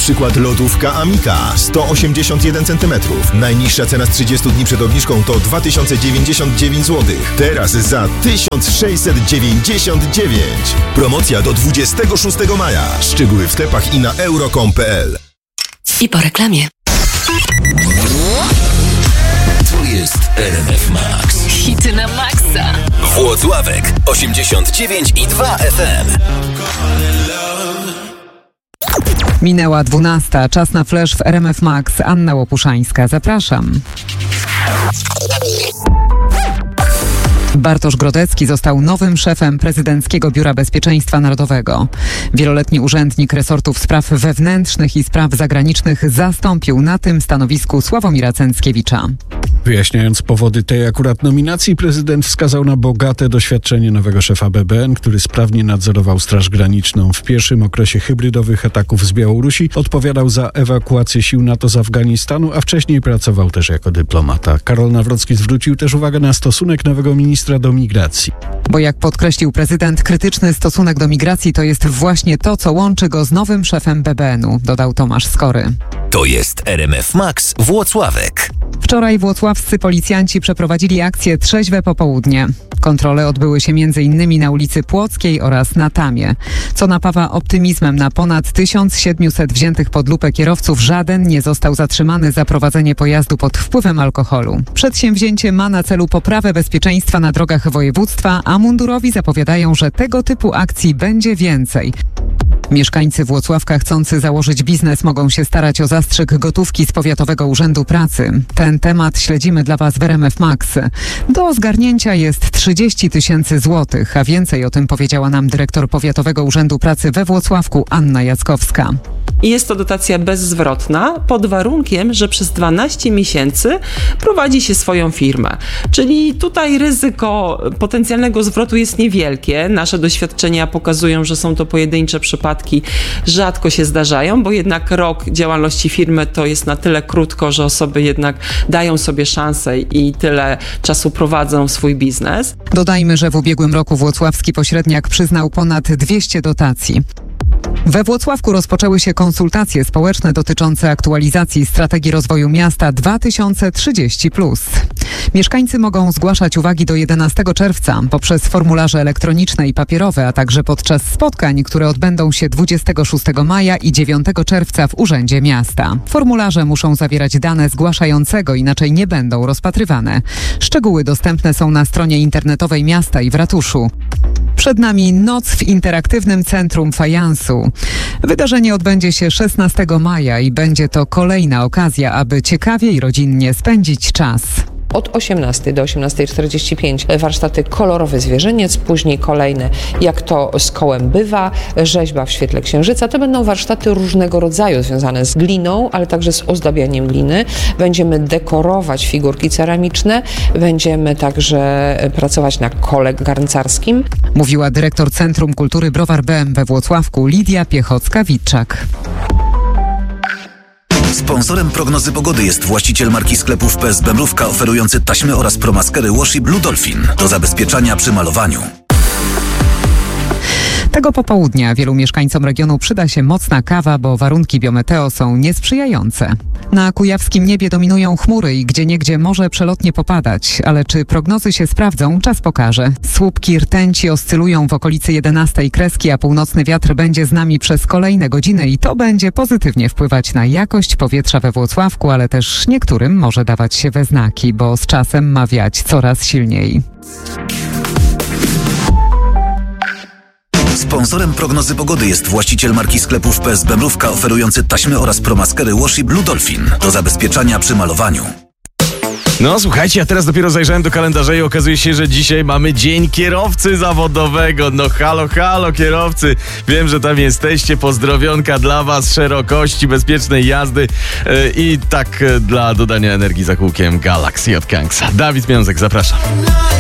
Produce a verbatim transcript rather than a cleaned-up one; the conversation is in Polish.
przykład lodówka Amika sto osiemdziesiąt jeden centymetrów. Najniższa cena z trzydziestu dni przed obniżką to dwa tysiące dziewięćdziesiąt dziewięć złotych. Teraz za tysiąc sześćset dziewięćdziesiąt dziewięć. Promocja do dwudziestego szóstego maja. Szczegóły w sklepach i na euro kropka com kropka p l. I po reklamie. To jest R M F Max. Hity na maksa. Włocławek osiemdziesiąt dziewięć i dwa F M. Minęła dwunasta. Czas na flash w R M F Max. Anna Łopuszańska. Zapraszam. Bartosz Grodecki został nowym szefem Prezydenckiego Biura Bezpieczeństwa Narodowego. Wieloletni urzędnik resortów spraw wewnętrznych i spraw zagranicznych zastąpił na tym stanowisku Sławomira Cęckiewicza. Wyjaśniając powody tej akurat nominacji, prezydent wskazał na bogate doświadczenie nowego szefa B B N, który sprawnie nadzorował Straż Graniczną. W pierwszym okresie hybrydowych ataków z Białorusi odpowiadał za ewakuację sił NATO z Afganistanu, a wcześniej pracował też jako dyplomata. Karol Nawrocki zwrócił też uwagę na stosunek nowego ministra do migracji. Bo jak podkreślił prezydent, krytyczny stosunek do migracji to jest właśnie to, co łączy go z nowym szefem B B N-u, dodał Tomasz Skory. To jest R M F Max Włocławek. Wczoraj włocławscy policjanci przeprowadzili akcję Trzeźwe Popołudnie. Kontrole odbyły się między innymi na ulicy Płockiej oraz na Tamie. Co napawa optymizmem, na ponad tysiąc siedemset wziętych pod lupę kierowców żaden nie został zatrzymany za prowadzenie pojazdu pod wpływem alkoholu. Przedsięwzięcie ma na celu poprawę bezpieczeństwa na drogach województwa, a mundurowi zapowiadają, że tego typu akcji będzie więcej. Mieszkańcy Włocławka chcący założyć biznes mogą się starać o zastrzyk gotówki z Powiatowego Urzędu Pracy. Ten temat śledzimy dla Was w R M F Max. Do zgarnięcia jest trzydzieści tysięcy złotych, a więcej o tym powiedziała nam dyrektor Powiatowego Urzędu Pracy we Włocławku Anna Jackowska. Jest to dotacja bezzwrotna pod warunkiem, że przez dwanaście miesięcy prowadzi się swoją firmę. Czyli tutaj ryzyko potencjalnego zwrotu jest niewielkie. Nasze doświadczenia pokazują, że są to pojedyncze przypadki, rzadko się zdarzają, bo jednak rok działalności firmy to jest na tyle krótko, że osoby jednak dają sobie szansę i tyle czasu prowadzą swój biznes. Dodajmy, że w ubiegłym roku włocławski pośredniak przyznał ponad dwieście dotacji. We Włocławku rozpoczęły się konsultacje społeczne dotyczące aktualizacji strategii rozwoju miasta dwa tysiące trzydzieści plus. Mieszkańcy mogą zgłaszać uwagi do jedenastego czerwca poprzez formularze elektroniczne i papierowe, a także podczas spotkań, które odbędą się dwudziestego szóstego maja i dziewiątego czerwca w Urzędzie Miasta. Formularze muszą zawierać dane zgłaszającego, inaczej nie będą rozpatrywane. Szczegóły dostępne są na stronie internetowej miasta i w ratuszu. Przed nami noc w interaktywnym centrum fajansu. Wydarzenie odbędzie się szesnastego maja i będzie to kolejna okazja, aby ciekawie i rodzinnie spędzić czas. Od osiemnastej do osiemnastej czterdzieści pięć warsztaty Kolorowy Zwierzyniec, później kolejne Jak to z kołem bywa, Rzeźba w świetle księżyca. To będą warsztaty różnego rodzaju związane z gliną, ale także z ozdabianiem gliny. Będziemy dekorować figurki ceramiczne, będziemy także pracować na kole garncarskim. Mówiła dyrektor Centrum Kultury Browar B M we Włocławku Lidia Piechocka-Witczak. Sponsorem prognozy pogody jest właściciel marki sklepów P S B Mrówka, oferujący taśmy oraz promaskery Washi Blue Dolphin do zabezpieczania przy malowaniu. Tego popołudnia wielu mieszkańcom regionu przyda się mocna kawa, bo warunki biometeo są niesprzyjające. Na kujawskim niebie dominują chmury i gdzieniegdzie może przelotnie popadać, ale czy prognozy się sprawdzą, czas pokaże. Słupki rtęci oscylują w okolicy jedenastej kreski, a północny wiatr będzie z nami przez kolejne godziny i to będzie pozytywnie wpływać na jakość powietrza we Włocławku, ale też niektórym może dawać się we znaki, bo z czasem ma wiać coraz silniej. Sponsorem prognozy pogody jest właściciel marki sklepów P S B Mrówka, oferujący taśmy oraz promaskery Washi Blue Dolphin do zabezpieczania przy malowaniu. No słuchajcie, ja teraz dopiero zajrzałem do kalendarza i okazuje się, że dzisiaj mamy Dzień Kierowcy Zawodowego. No halo, halo kierowcy. Wiem, że tam jesteście. Pozdrowionka dla was, szerokości, bezpiecznej jazdy yy, i tak yy, dla dodania energii za kółkiem Galaxy od Kangsa. Dawid Miązek, zapraszam.